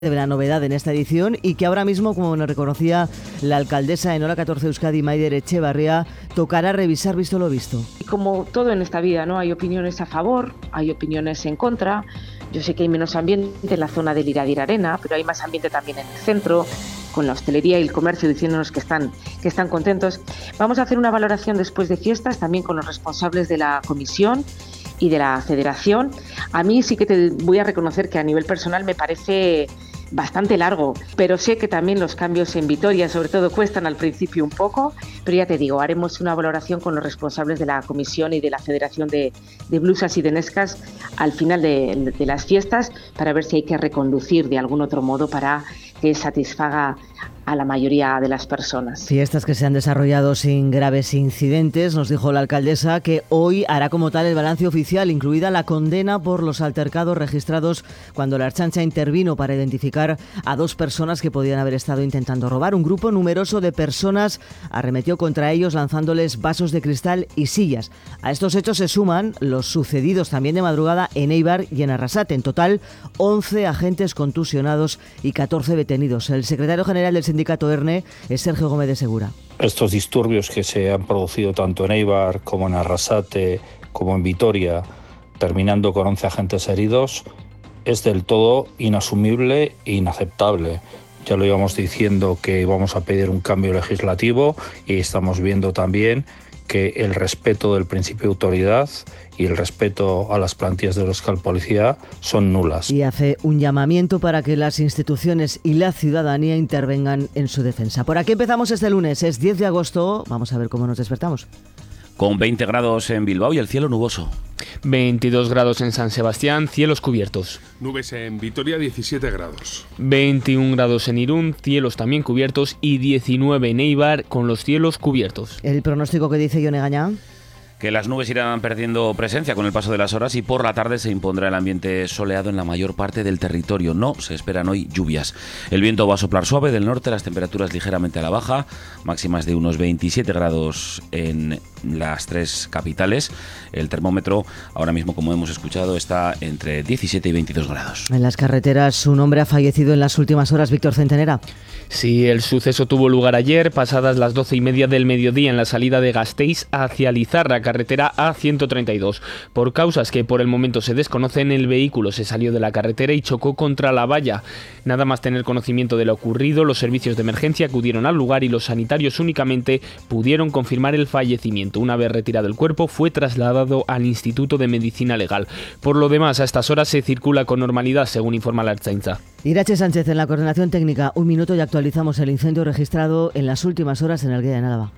de la novedad en esta edición y que ahora mismo, como nos reconocía la alcaldesa en Hora 14 Euskadi, Maider Etxebarria, tocará revisar visto lo visto. Como todo en esta vida, ¿no? Hay opiniones a favor, hay opiniones en contra. Yo sé que hay menos ambiente en la zona del Iradier Arena, pero hay más ambiente también en el centro, con la hostelería y el comercio diciéndonos que están contentos. Vamos a hacer una valoración después de fiestas, también con los responsables de la comisión y de la federación. A mí sí que te voy a reconocer que a nivel personal me parece bastante largo, pero sé que también los cambios en Vitoria, sobre todo, cuestan al principio un poco, pero ya te digo, haremos una valoración con los responsables de la comisión y de la Federación de Blusas y de Nescas al final de las fiestas para ver si hay que reconducir de algún otro modo para que satisfaga a la mayoría de las personas. Fiestas que se han desarrollado sin graves incidentes. Nos dijo la alcaldesa que hoy hará como tal el balance oficial, incluida la condena por los altercados registrados cuando la Ertzaintza intervino para identificar a 2 personas que podían haber estado intentando robar. Un grupo numeroso de personas arremetió contra ellos lanzándoles vasos de cristal y sillas. A estos hechos se suman los sucedidos también de madrugada en Eibar y en Arrasate. En total, 11 agentes contusionados y 14 detenidos. El secretario general del sindicato ERNE es Sergio Gómez de Segura. Estos disturbios que se han producido tanto en Eibar como en Arrasate como en Vitoria, terminando con 11 agentes heridos, es del todo inasumible e inaceptable. Ya lo íbamos diciendo que íbamos a pedir un cambio legislativo y estamos viendo también que el respeto del principio de autoridad y el respeto a las plantillas de la Euskal Policía son nulas. Y hace un llamamiento para que las instituciones y la ciudadanía intervengan en su defensa. Por aquí empezamos este lunes, es 10 de agosto, vamos a ver cómo nos despertamos. Con 20 grados en Bilbao y el cielo nuboso. 22 grados en San Sebastián, cielos cubiertos. Nubes en Vitoria, 17 grados. 21 grados en Irún, cielos también cubiertos, y 19 en Eibar, con los cielos cubiertos. ¿El pronóstico que dice Yone Gañán? Que las nubes irán perdiendo presencia con el paso de las horas y por la tarde se impondrá el ambiente soleado en la mayor parte del territorio. No se esperan hoy lluvias. El viento va a soplar suave del norte, las temperaturas ligeramente a la baja, máximas de unos 27 grados en las 3 capitales. El termómetro ahora mismo, como hemos escuchado, está entre 17 y 22 grados. En las carreteras, un hombre ha fallecido en las últimas horas, Víctor Centenera. Sí, el suceso tuvo lugar ayer, pasadas las 12:30 del mediodía, en la salida de Gasteiz hacia Lizarra, carretera A132. Por causas que por el momento se desconocen, el vehículo se salió de la carretera y chocó contra la valla. Nada más tener conocimiento de lo ocurrido, los servicios de emergencia acudieron al lugar y los sanitarios únicamente pudieron confirmar el fallecimiento. Una vez retirado el cuerpo, fue trasladado al Instituto de Medicina Legal. Por lo demás, a estas horas se circula con normalidad, según informa la Ertzaintza. Irache Sánchez en la coordinación técnica. Un minuto y actualizamos el incendio registrado en las últimas horas en Elguea, en Álava.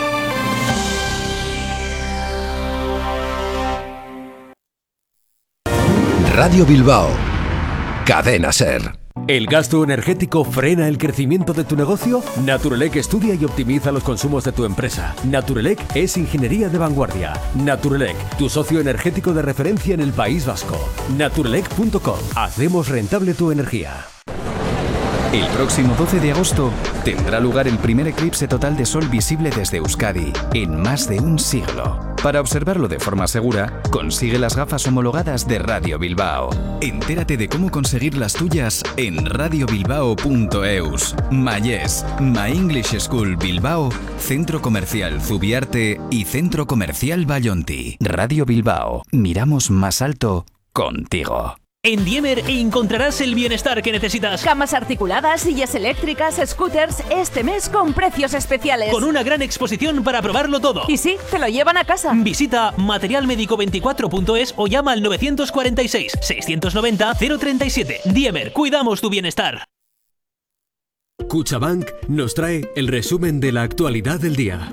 Radio Bilbao, Cadena SER. ¿El gasto energético frena el crecimiento de tu negocio? Naturelec estudia y optimiza los consumos de tu empresa. Naturelec es ingeniería de vanguardia. Naturelec, tu socio energético de referencia en el País Vasco. Naturelec.com. Hacemos rentable tu energía. El próximo 12 de agosto tendrá lugar el primer eclipse total de sol visible desde Euskadi en más de un siglo. Para observarlo de forma segura, consigue las gafas homologadas de Radio Bilbao. Entérate de cómo conseguir las tuyas en radiobilbao.eus. Mayés, My English School Bilbao, Centro Comercial Zubiarte y Centro Comercial Vallonti. Radio Bilbao, miramos más alto contigo. En Diemer encontrarás el bienestar que necesitas. Camas articuladas, sillas eléctricas, scooters, este mes con precios especiales. Con una gran exposición para probarlo todo. Y sí, te lo llevan a casa. Visita materialmedico24.es o llama al 946 690 037. Diemer, cuidamos tu bienestar. Cuchabank nos trae el resumen de la actualidad del día.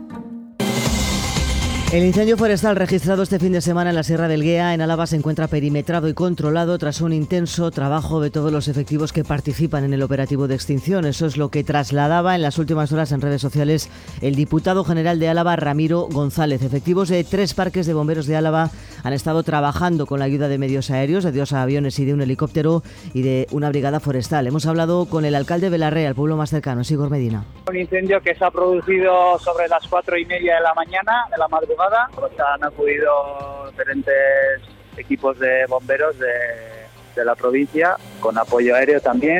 El incendio forestal registrado este fin de semana en la Sierra del Guea, en Álava, se encuentra perimetrado y controlado tras un intenso trabajo de todos los efectivos que participan en el operativo de extinción. Eso es lo que trasladaba en las últimas horas en redes sociales el diputado general de Álava, Ramiro González. Efectivos de 3 parques de bomberos de Álava han estado trabajando con la ayuda de medios aéreos, de 2 aviones y de un helicóptero y de una brigada forestal. Hemos hablado con el alcalde de Belarre, el pueblo más cercano, Igor Medina. Un incendio que se ha producido sobre las 4:30 de la mañana, de la madrugada. Pues han acudido diferentes equipos de bomberos de la provincia, con apoyo aéreo también.